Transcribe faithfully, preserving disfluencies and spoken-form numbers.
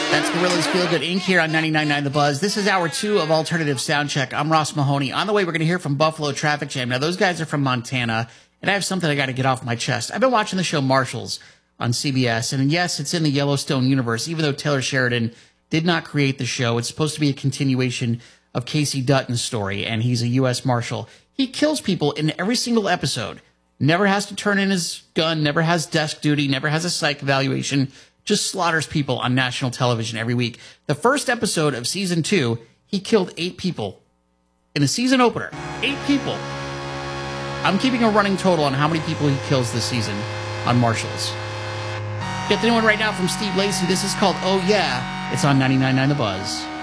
That's Gorillaz Feel Good Incorporated here on ninety-nine point nine The Buzz. This is hour two of Alternative Soundcheck. I'm Ross Mahoney. On the way, we're going to hear from Buffalo Traffic Jam. Now, those guys are from Montana, and I have something I got to get off my chest. I've been watching the show Marshals on C B S, and yes, it's in the Yellowstone universe, even though Taylor Sheridan did not create the show. It's supposed to be a continuation of Casey Dutton's story, and he's a U S Marshal. He kills people in every single episode. Never has to turn in his gun, never has desk duty, never has a psych evaluation, just slaughters people on national television every week. The first episode of season two, he killed eight people. In the season opener, eight people. I'm keeping a running total on how many people he kills this season on Marshals. Get the new one right now from Steve Lacy. This is called Oh Yeah. It's on ninety-nine point nine The Buzz.